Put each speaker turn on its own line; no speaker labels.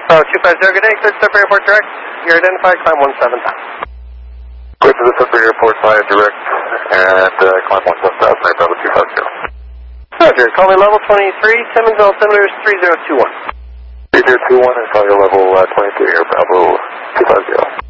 So 250, good day, clear to Sudbury Airport direct. You're identified, climb 17,000.
Clear to the Sudbury Airport via direct and climb 17,000, Bravo 250.
Roger, call me level 23, Simmons altimeter is 3021.
3021 and call your level 23 here, Bravo 250.